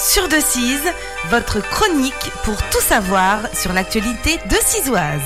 sur Decize, votre chronique pour tout savoir sur l'actualité decisoise.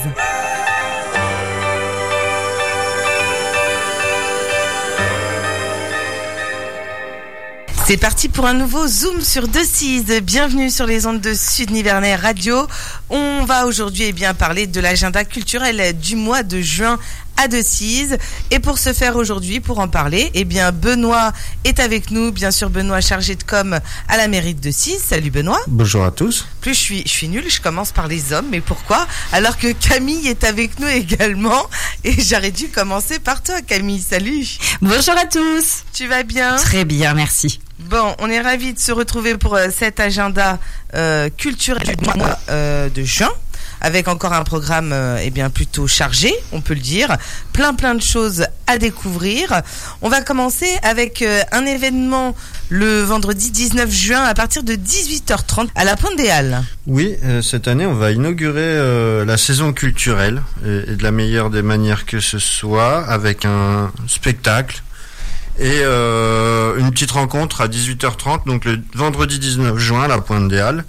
C'est parti pour un nouveau Zoom sur Decize. Bienvenue sur les ondes de Sud Nivernais Radio. On va aujourd'hui parler de l'agenda culturel du mois de juin à Decize. Et pour ce faire aujourd'hui, pour en parler, Benoît est avec nous. Bien sûr, Benoît chargé de com à la mairie de Decize. Salut Benoît. Bonjour à tous. Plus je suis nulle, je commence par les hommes, mais pourquoi? Alors que Camille est avec nous également. Et j'aurais dû commencer par toi, Camille. Salut. Bonjour à tous. Tu vas bien? Très bien, merci. Bon, on est ravis de se retrouver pour cet agenda culturel du mois de juin, avec encore un programme plutôt chargé, on peut le dire. Plein de choses à découvrir. On va commencer avec un événement le vendredi 19 juin à partir de 18h30 à la Pointe des Halles. Oui, cette année, on va inaugurer la saison culturelle et de la meilleure des manières que ce soit, avec un spectacle et une petite rencontre à 18h30, donc le vendredi 19 juin à la Pointe des Halles.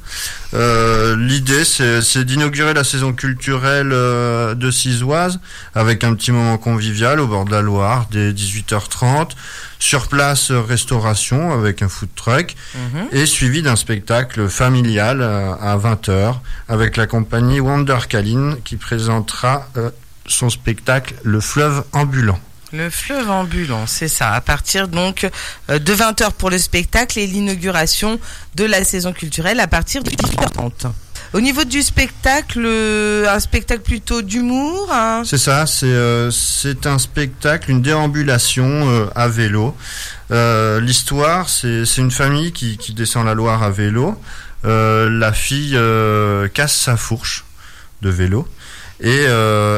L'idée, c'est d'inaugurer la saison culturelle decisoise avec un petit moment convivial au bord de la Loire dès 18h30. Sur place, restauration avec un food truck et suivi d'un spectacle familial à 20h avec la compagnie Wonder Caline qui présentera son spectacle Le Fleuve Ambulant. Le fleuve ambulant, c'est ça. À partir donc de 20h pour le spectacle et l'inauguration de la saison culturelle à partir de 18h30. Au niveau du spectacle, un spectacle plutôt d'humour. Hein. C'est ça, c'est un spectacle, une déambulation à vélo. L'histoire, c'est une famille qui descend la Loire à vélo. La fille casse sa fourche de vélo. Et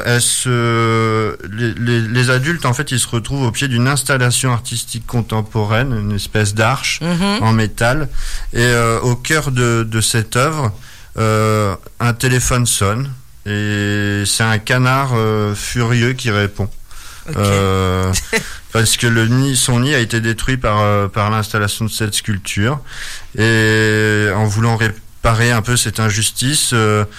les adultes, en fait, ils se retrouvent au pied d'une installation artistique contemporaine, une espèce d'arche en métal. Et au cœur de cette œuvre, un téléphone sonne. Et c'est un canard furieux qui répond. Okay. Parce que son nid a été détruit par l'installation de cette sculpture. Et en voulant réparer un peu cette injustice...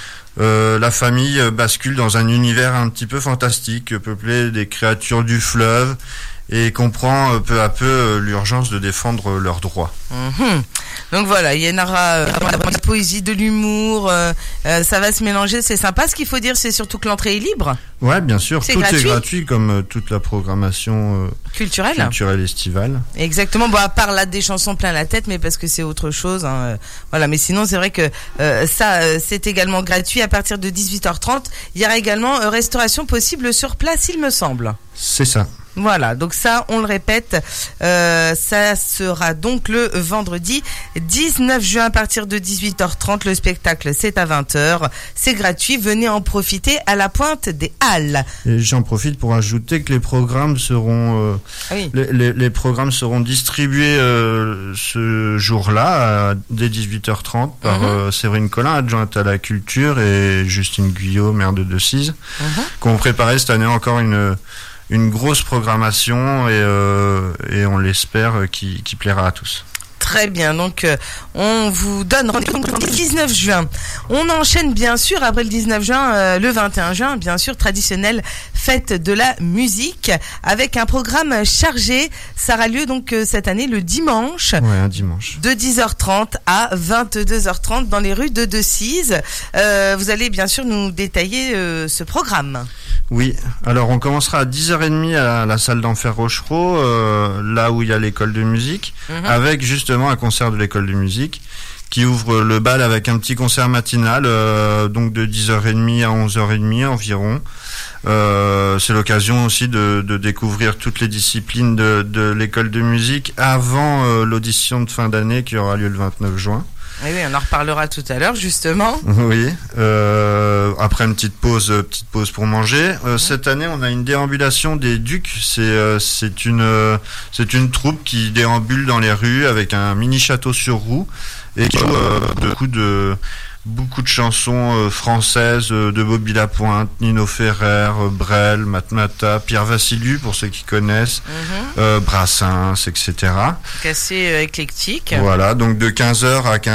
la famille bascule dans un univers un petit peu fantastique, peuplé des créatures du fleuve, et comprend peu à peu l'urgence de défendre leurs droits. Donc voilà, il y en aura de la poésie, de l'humour, ça va se mélanger, c'est sympa. Ce qu'il faut dire, c'est surtout que l'entrée est libre. Ouais, bien sûr, tout est gratuit comme toute la programmation culturelle estivale. Exactement, à part là des chansons plein la tête, mais parce que c'est autre chose. Voilà, mais sinon c'est vrai que c'est également gratuit à partir de 18h30. Il y aura également restauration possible sur place, il me semble. C'est ça. Voilà, donc ça, on le répète, ça sera donc le vendredi 19 juin à partir de 18h30. Le spectacle, c'est à 20h. C'est gratuit, venez en profiter à la Pointe des Halles. Et j'en profite pour ajouter que les programmes seront, les programmes seront distribués ce jour-là, dès 18h30, par Séverine Collin, adjointe à la culture, et Justine Guyot, maire de Decize, qui ont préparé cette année encore une grosse programmation et on l'espère qui plaira à tous. Très bien, donc on vous donne rendez-vous le 19 juin. On enchaîne bien sûr après le 19 juin, le 21 juin, bien sûr, traditionnelle fête de la musique avec un programme chargé. Ça aura lieu donc cette année le dimanche. Ouais, un dimanche. De 10h30 à 22h30 dans les rues de Decize. Vous allez bien sûr nous détailler ce programme. Oui, alors on commencera à 10h30 à la salle d'Enfer Rochereau, là où il y a l'école de musique, avec justement un concert de l'école de musique qui ouvre le bal avec un petit concert matinal, donc de 10h30 à 11h30 environ. C'est l'occasion aussi de découvrir toutes les disciplines de l'école de musique avant l'audition de fin d'année qui aura lieu le 29 juin. Oui, on en reparlera tout à l'heure, justement. Oui, après une petite pause pour manger. Cette année, on a une déambulation des Ducs. C'est une troupe qui déambule dans les rues avec un mini château sur roue et qui joue beaucoup de chansons françaises de Bobby Lapointe, Nino Ferrer, Brel, Matmata, Pierre Vassiliou pour ceux qui connaissent, Brassens, etc. Assez éclectique. Voilà, donc de 15h à 15h.